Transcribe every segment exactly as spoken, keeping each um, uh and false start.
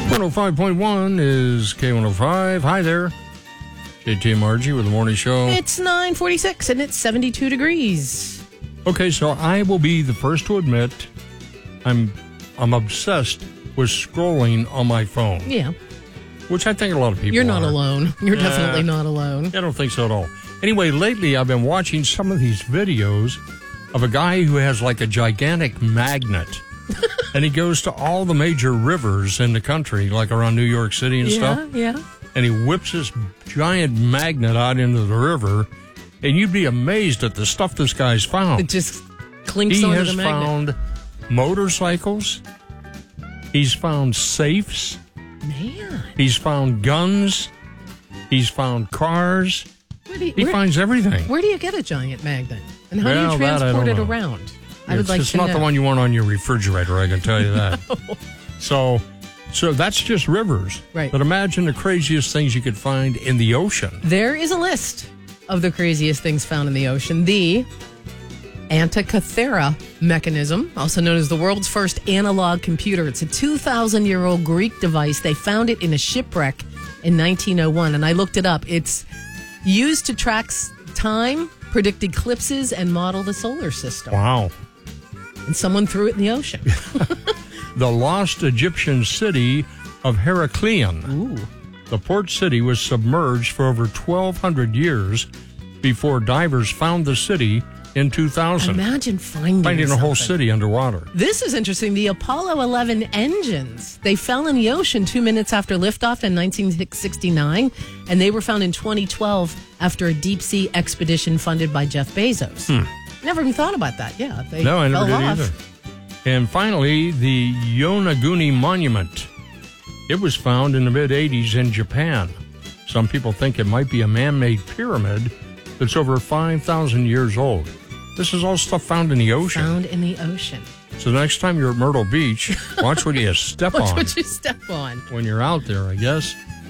one oh five point one is K one oh five. Hi there. J T and Margie with the morning show. It's nine forty-six and it's seventy-two degrees. Okay, so I will be the first to admit I'm I'm obsessed with scrolling on my phone. Yeah. Which I think a lot of people You're not are. alone. You're Yeah. definitely not alone. I don't think so at all. Anyway, lately I've been watching some of these videos of a guy who has like a gigantic magnet. And he goes to all the major rivers in the country, like around New York City and yeah, stuff. Yeah, And he whips this giant magnet out into the river. And you'd be amazed at the stuff this guy's found. It just clinks He onto has the magnet. found motorcycles. He's found safes. Man. He's found guns. He's found cars. Where do you, He where, finds everything. where do you get a giant magnet? And how Well, do you that I transport don't it know. around? I would It's like just to not know. the one you want on your refrigerator, I can tell you that. So, so that's just rivers. Right. But imagine the craziest things you could find in the ocean. There is a list of the craziest things found in the ocean. The Antikythera mechanism, also known as the world's first analog computer. It's a two thousand year old Greek device. They found it in a shipwreck in nineteen oh one, and I looked it up. It's used to track s- time, predict eclipses, and model the solar system. Wow. And someone threw it in the ocean. The lost Egyptian city of Heracleion. Ooh. The port city was submerged for over twelve hundred years before divers found the city in two thousand. Imagine finding Finding a whole something. city underwater. This is interesting. The Apollo eleven engines, they fell in the ocean two minutes after liftoff in nineteen sixty-nine, and they were found in twenty twelve after a deep-sea expedition funded by Jeff Bezos. Never even thought about that. Yeah, they Hmm. No, I never fell did off. either. And finally, the Yonaguni Monument. It was found in the mid-eighties in Japan. Some people think it might be a man-made pyramid that's over five thousand years old. This is all stuff found in the ocean. Found in the ocean. So the next time you're at Myrtle Beach, watch what you step Watch on what you step on. when you're out there, I guess.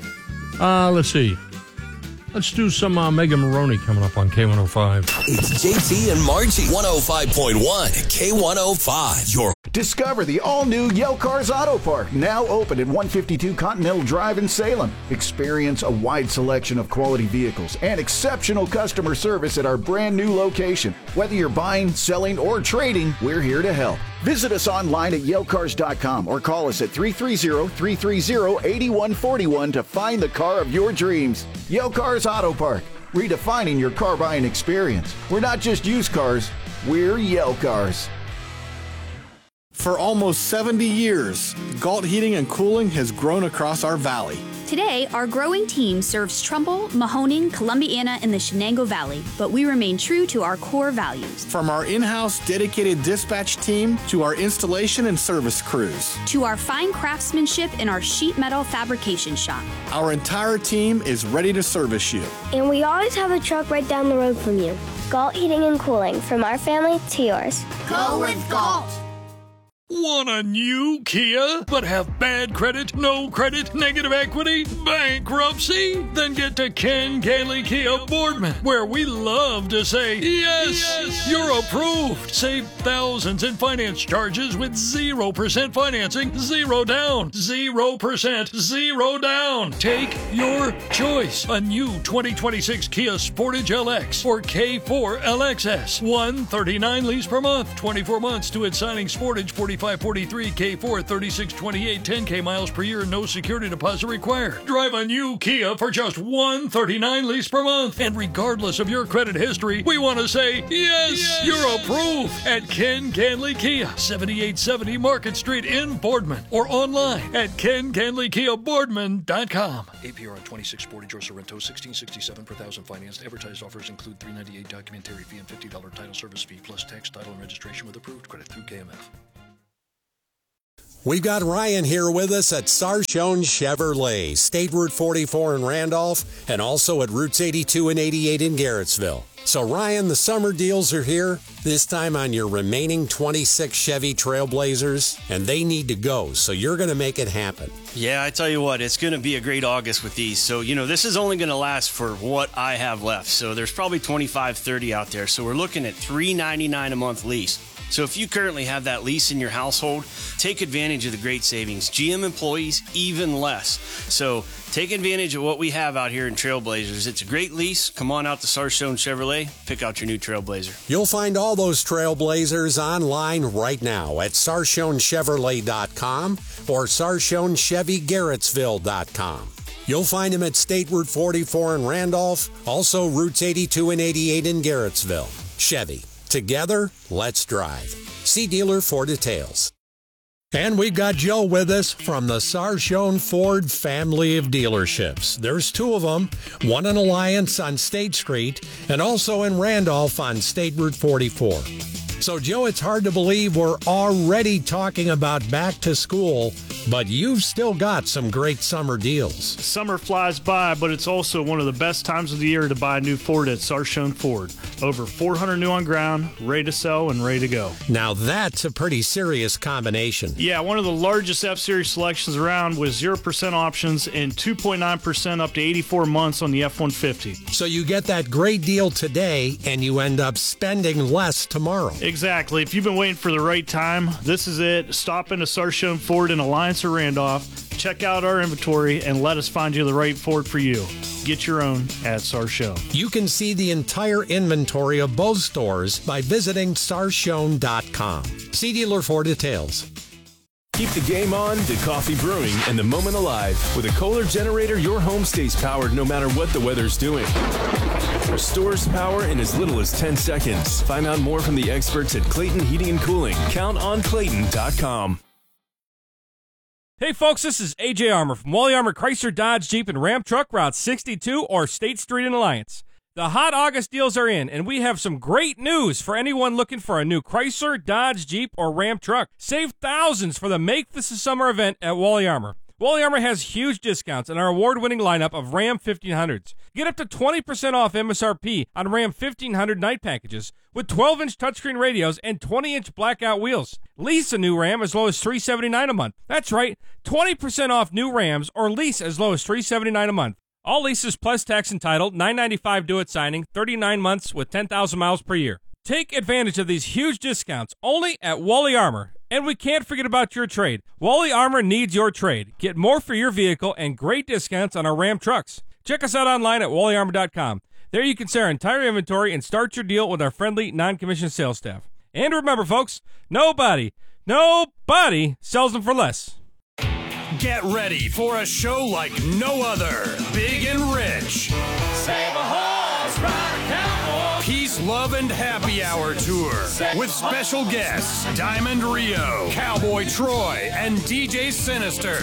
Uh, let's see. Let's do some uh, Mega Maroney coming up on K one oh five. It's J T and Margie. one oh five point one K one oh five. Your Discover the all-new Yale Cars Auto Park, now open at one fifty-two Continental Drive in Salem. Experience a wide selection of quality vehicles and exceptional customer service at our brand new location. Whether you're buying, selling, or trading, we're here to help. Visit us online at yale cars dot com or call us at three three zero, three three zero, eight one four one to find the car of your dreams. Yale Cars Auto Park, redefining your car buying experience. We're not just used cars, we're Yale Cars. For almost seventy years, Galt Heating and Cooling has grown across our valley. Today, our growing team serves Trumbull, Mahoning, Columbiana, and the Shenango Valley, but we remain true to our core values. From our in-house dedicated dispatch team to our installation and service crews, To our fine craftsmanship in our sheet metal fabrication shop. our entire team is ready to service you. And we always have a truck right down the road from you. Galt Heating and Cooling, from our family to yours. Go with Galt! Want a new Kia, but have bad credit, no credit, negative equity, bankruptcy? Then get to Ken Ganley Kia Boardman, where we love to say, yes, yes, you're approved. Save thousands in finance charges with zero percent financing, zero down, zero percent, zero down. Take your choice. A new twenty twenty-six Kia Sportage L X or K four L X S. one thirty-nine lease per month, twenty-four months to its signing. Sportage forty-five forty-three, K four thirty-six twenty-eight, ten K miles per year, no security deposit required. Drive a new Kia for just one thirty-nine lease per month. And regardless of your credit history, we want to say, yes, yes, you're approved at Ken Ganley Kia, seventy-eight seventy Market Street in Boardman, or online at ken ganley kia boardman dot com. A P R on twenty-six Sportage or Sorrento, sixteen sixty-seven per thousand financed. Advertised offers include three ninety-eight documentary fee and fifty dollars title service fee plus tax, title, and registration with approved credit through K M F. We've got Ryan here with us at Sarchone Chevrolet, State Route forty-four in Randolph, and also at Routes eighty-two and eighty-eight in Garrettsville. So Ryan, the summer deals are here, this time on your remaining twenty-six Chevy Trailblazers, and they need to go, so you're going to make it happen. Yeah, I tell you what, it's going to be a great August with these. So, you know, this is only going to last for what I have left. So there's probably twenty-five, thirty out there. So we're looking at three ninety-nine a month lease. So if you currently have that lease in your household, take advantage of the great savings. G M employees, even less. So take advantage of what we have out here in Trailblazers. It's a great lease. Come on out to Sarstone Chevrolet. Pick out your new Trailblazer. You'll find all those Trailblazers online right now at sarshone chevrolet dot com or sarshone chevy garrettsville dot com. You'll find them at State Route forty-four in Randolph, also Routes eighty-two and eighty-eight in Garrettsville. Chevy. Together, let's drive. See dealer for details. And we've got Joe with us from the Sarshone Ford family of dealerships. There's two of them, one in Alliance on State Street and also in Randolph on State Route forty-four. So, Joe, it's hard to believe we're already talking about back to school, but you've still got some great summer deals. Summer flies by, but it's also one of the best times of the year to buy a new Ford at Sarshone Ford. Over four hundred new on ground, ready to sell and ready to go. Now that's a pretty serious combination. Yeah, one of the largest F-Series selections around with zero percent options and two point nine percent up to eighty-four months on the F one fifty. So you get that great deal today and you end up spending less tomorrow. Exactly. If you've been waiting for the right time, this is it. Stop into Sarshone Ford in Alliance or Randolph, check out our inventory, and let us find you the right Ford for you. Get your own at Sarshone. You can see the entire inventory of both stores by visiting sarshone dot com. See dealer for details. Keep the game on, the coffee brewing, and the moment alive. With a Kohler generator, your home stays powered no matter what the weather's doing. Restores power in as little as ten seconds. Find out more from the experts at Clayton Heating and Cooling. Count on Clayton dot com. Hey folks, this is A J Armour from Wally Armour Chrysler Dodge Jeep and Ram Truck Route sixty-two or State Street in Alliance. The hot August deals are in, and we have some great news for anyone looking for a new Chrysler, Dodge, Jeep, or Ram truck. Save thousands for the Make This a Summer event at Wally Armour. Wally Armour has huge discounts on our award-winning lineup of Ram fifteen hundreds. Get up to twenty percent off M S R P on Ram fifteen hundred night packages with twelve inch touchscreen radios and twenty inch blackout wheels. Lease a new Ram as low as three hundred seventy-nine dollars a month. That's right, twenty percent off new Rams or lease as low as three hundred seventy-nine dollars a month. All leases plus tax entitled, nine hundred ninety-five dollars due at signing, thirty-nine months with ten thousand miles per year. Take advantage of these huge discounts only at Wally Armour. And we can't forget about your trade. Wally Armour needs your trade. Get more for your vehicle and great discounts on our Ram trucks. Check us out online at wally armour dot com. There you can see our entire inventory and start your deal with our friendly, non-commissioned sales staff. And remember, folks, nobody, nobody sells them for less. Get ready for a show like no other. Big and rich. Save a horse, ride a cowboy. Peace, Love, and Happy Hour Tour. With special guests, Diamond Rio, Cowboy Troy, and D J Sinister.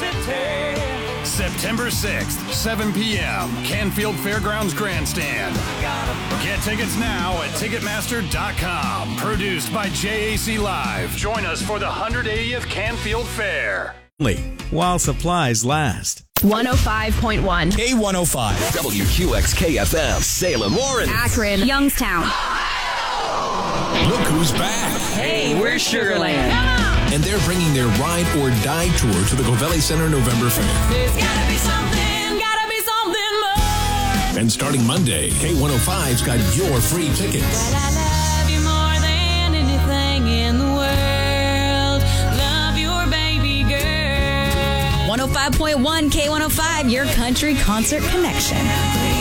September sixth, seven p.m., Canfield Fairgrounds Grandstand. Get tickets now at ticketmaster dot com. Produced by J A C Live. Join us for the one hundred eightieth Canfield Fair. While supplies last. one oh five point one. K one oh five. W Q X K F M. Salem, Warren. Akron. Youngstown. Look who's back. Hey, we're Sugarland. And they're bringing their Ride or Die tour to the Covelli Center November fifth. There's gotta be something, gotta be something more. And starting Monday, K one oh five's got your free tickets. But I love you more than anything in the world. Love your baby girl. one oh five point one K one oh five, your country concert connection.